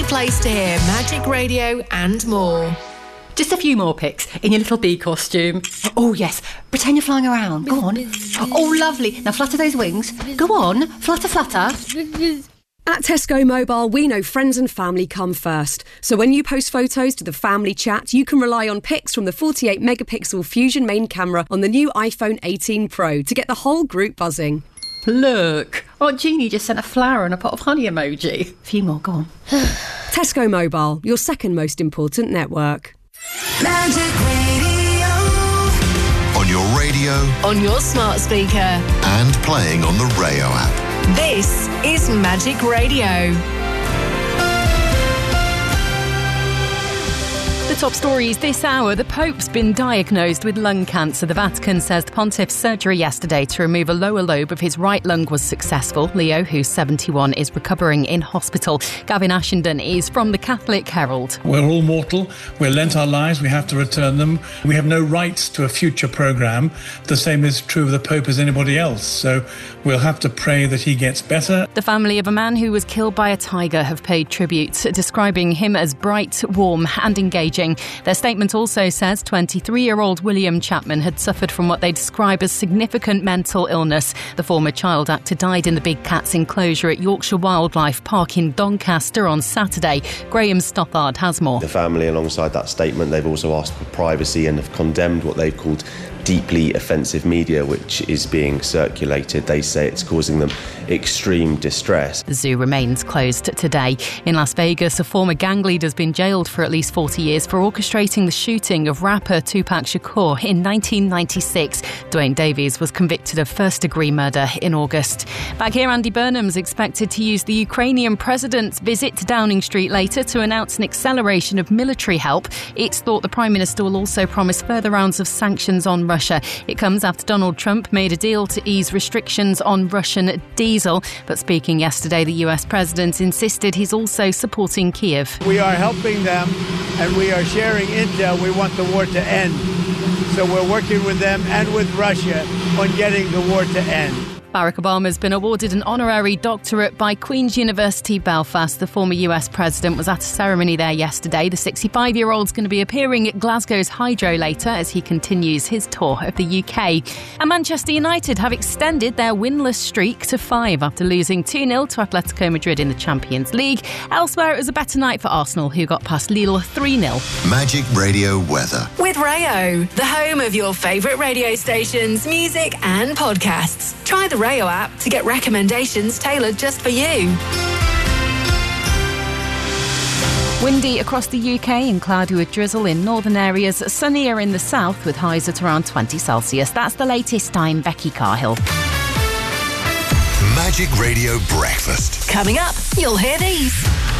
place to hear Magic Radio and more. Just a few more pics in your little bee costume. Oh, yes. Pretend you're flying around. Go on. Oh, lovely. Now flutter those wings. Go on. Flutter, flutter. At Tesco Mobile, we know friends and family come first. So when you post photos to the family chat, you can rely on pics from the 48 megapixel Fusion main camera on the new iPhone 18 Pro to get the whole group buzzing. Look. Aunt Jeannie just sent a flower and a pot of honey emoji. A few more, go on. Tesco Mobile, your second most important network. Magic Radio. On your radio. On your smart speaker. And playing on the Rayo app. This is Magic Radio. The top stories this hour. The Pope's been diagnosed with lung cancer. The Vatican says the Pontiff's surgery yesterday to remove a lower lobe of his right lung was successful. Leo, who's 71, is recovering in hospital. Gavin Ashenden is from the Catholic Herald. We're all mortal. We're lent our lives. We have to return them. We have no rights to a future programme. The same is true of the Pope as anybody else. So we'll have to pray that he gets better. The family of a man who was killed by a tiger have paid tribute, describing him as bright, warm and engaging. Their statement also says 23-year-old William Chapman had suffered from what they describe as significant mental illness. The former child actor died in the Big Cats enclosure at Yorkshire Wildlife Park in Doncaster on Saturday. Graham Stothard has more. The family, alongside that statement, they've also asked for privacy and have condemned what they've called deeply offensive media which is being circulated. They say it's causing them extreme distress. The zoo remains closed today. In Las Vegas, a former gang leader has been jailed for at least 40 years for orchestrating the shooting of rapper Tupac Shakur in 1996. Dwayne Davies was convicted of first-degree murder in August. Back here, Andy Burnham's expected to use the Ukrainian president's visit to Downing Street later to announce an acceleration of military help. It's thought the Prime Minister will also promise further rounds of sanctions on Russia. It comes after Donald Trump made a deal to ease restrictions on Russian diesel. But speaking yesterday, the US president insisted he's also supporting Kiev. We are helping them and we are sharing intel. We want the war to end. So we're working with them and with Russia on getting the war to end. Barack Obama's been awarded an honorary doctorate by Queen's University Belfast. The former US president was at a ceremony there yesterday. The 65-year-old's going to be appearing at Glasgow's Hydro later as he continues his tour of the UK. And Manchester United have extended their winless streak to 5 after losing 2-0 to Atletico Madrid in the Champions League. Elsewhere, it was a better night for Arsenal, who got past Lille 3-0. Magic Radio weather. With Rayo, the home of your favourite radio stations, music and podcasts. Try the Rayo app to get recommendations tailored just for you. Windy across the UK and cloudy with drizzle in northern areas. Sunnier in the south with highs at around 20 Celsius. That's the latest. I'm Becky Carhill. Magic Radio Breakfast. Coming up, you'll hear these.